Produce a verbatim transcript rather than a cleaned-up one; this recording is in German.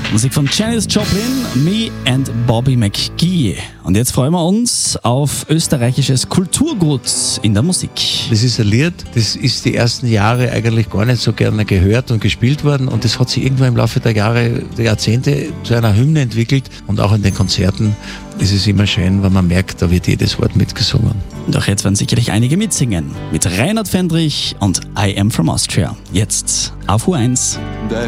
Musik von Janis Joplin, Me and Bobby McGee. Und jetzt freuen wir uns auf österreichisches Kulturgut in der Musik. Das ist ein Lied, das ist die ersten Jahre eigentlich gar nicht so gerne gehört und gespielt worden und das hat sich irgendwann im Laufe der Jahre, der Jahrzehnte zu einer Hymne entwickelt und auch in den Konzerten ist es immer schön, wenn man merkt, da wird jedes Wort mitgesungen. Doch jetzt werden sicherlich einige mitsingen. Mit Reinhard Fendrich und I Am From Austria. Jetzt auf U eins.